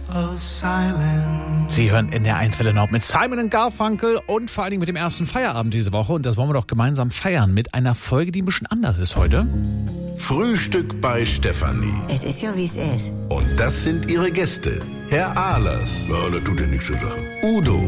Sie hören in der 1 Welle Nord mit Simon & Garfunkel und vor allen Dingen mit dem ersten Feierabend diese Woche. Und das wollen wir doch gemeinsam feiern mit einer Folge, die ein bisschen anders ist heute. Frühstück bei Stefanie. Es ist ja, wie es ist. Und das sind ihre Gäste. Herr Ahlers. Ja, das tut ja nichts zu sagen. Udo.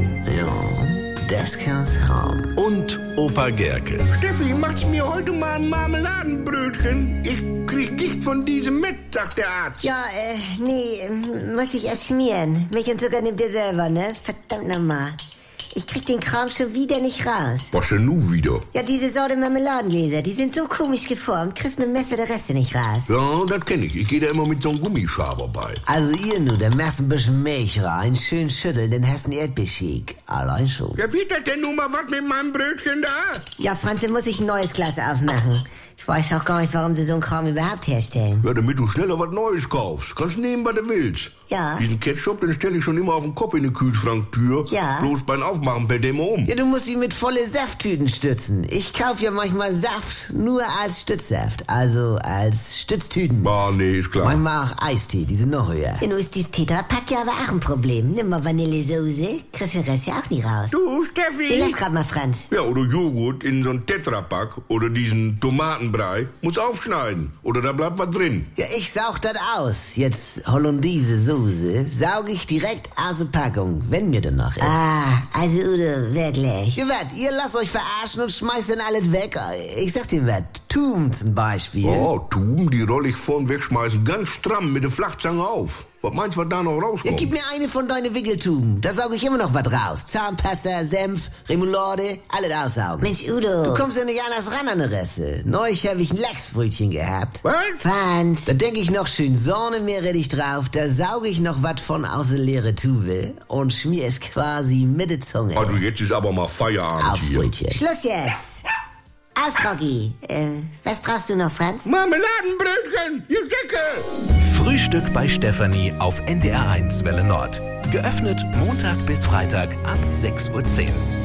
Ja, das kann's haben. Und Opa Gerke. Steffi, macht's mir heute mal ein Marmeladenbrötchen? Ich krieg Gicht von diesem mit, sagt der Arzt. Ja, nee, muss ich erst schmieren. Milch und Zucker nimmt ihr selber, ne? Verdammt nochmal. Ich krieg den Kram schon wieder nicht raus. Was denn nun wieder? Ja, diese Sorte Marmeladengläser, die sind so komisch geformt, kriegst mit dem Messer der Reste nicht raus. Ja, das kenn ich. Ich gehe da immer mit so einem Gummischaber bei. Also ihr nur, da machst ein bisschen Milch rein, schön schütteln, dann hast du einen Erdbeershake. Allein schon. Ja, wie das denn nun mal was mit meinem Brötchen da? Ja, Franz, dann muss ich ein neues Glas aufmachen. Ich weiß auch gar nicht, warum sie so einen Kram überhaupt herstellen. Ja, damit du schneller was Neues kaufst. Kannst nehmen, was du willst. Ja. Diesen Ketchup, den stelle ich schon immer auf den Kopf in die Kühlschranktür. Ja. Bloß beim Aufmachen fällt der immer um. Ja, du musst ihn mit volle Safttüten stützen. Ich kauf ja manchmal Saft nur als Stützsaft, also als Stütztüten. Ah, nee, ist klar. Manchmal auch Eistee, die sind noch höher. Ja, nun ist dieses Tetrapack ja aber auch ein Problem. Nimm mal Vanillesoße, kriegst den Rest ja auch nie raus. Du, Steffi. Lass grad mal, Franz. Ja, oder Joghurt in so einen Tetrapack oder diesen Tomatenbrei. Muss aufschneiden. Oder da bleibt was drin. Ja, ich saug das aus. Jetzt Hollandaise Soße saug ich direkt aus der Packung, wenn mir danach ist. Ah, also Udo, wirklich. Ihr wat, ihr lasst euch verarschen und schmeißt dann alles weg. Ich sag dir wat, Tum zum Beispiel. Oh, Tuben, die roll ich vorn wegschmeißen ganz stramm mit der Flachzange auf. Was meinst du, was da noch Ja, rauskommt? gib mir eine von deinen Wickeltuben. Da saug ich immer noch was raus. Zahnpasta, Senf, Remoulade, alles aussaugen. Mensch, Udo. Du kommst ja nicht anders ran an die Reste. Neulich hab ich ein Lachsbrötchen gehabt. Was? Franz. Da denk ich noch schön Sahnemeerrettich drauf, da sauge ich noch was von aus der leeren Tube und schmier es quasi mit der Zunge Also jetzt ist aber mal Feierabend aufs hier. Brötchen. Schluss jetzt. Aus, Rocky. Was brauchst du noch, Franz? Marmeladenbrötchen, ihr Säcke! Frühstück bei Stefanie auf NDR 1 Welle Nord. Geöffnet Montag bis Freitag ab 6:10 Uhr.